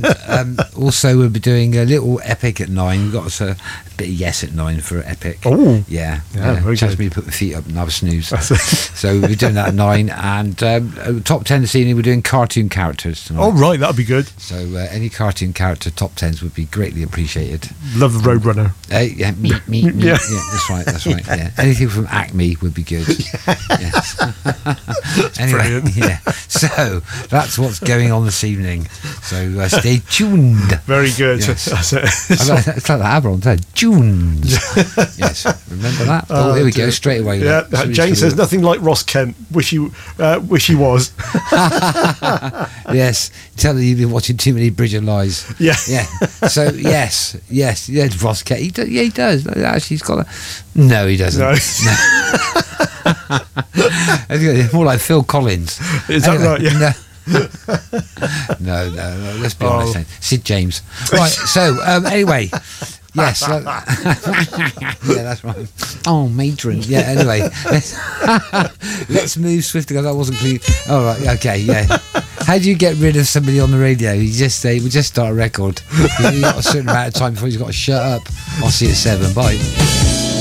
Also, we'll be doing a little epic at 9. We've got a bit of yes at 9 for epic. Oh, yeah. very Chance good. me to put my feet up and have a snooze. So we'll be doing that at 9. And top 10 this evening, we're doing cartoon characters tonight. Oh, right, that'd be good. So any cartoon character top 10s would be greatly appreciated. Love the Roadrunner. Yeah, me. Yeah. Yeah, that's right. Yeah, anything from Acme would be good. Yes. Anyway, brilliant. yeah. So that's what's going on this evening. So stay tuned. Very good. Yes. That's it. It's like that Aberon said, tunes. Yes, remember that? Oh, here we go, straight away. Yeah, Jane says nothing like Ross Kent. Wish he was. Yes, tell her you've been watching too many Bridge of Lies. Yeah. Yeah. So yes, Ross Kent. He does. Actually, he's got a. No, he doesn't. No. More like Phil Collins. Is that right? Yeah. No. Let's be honest. Then. Sid James. Right. So anyway, yes. Yeah, that's right. Oh, matron. Yeah. Anyway, let's move swiftly because that wasn't clear. All right. Okay. Yeah. How do you get rid of somebody on the radio? You just say, "We'll just start a record." You've got a certain amount of time before you've got to shut up. I'll see you at 7. Bye.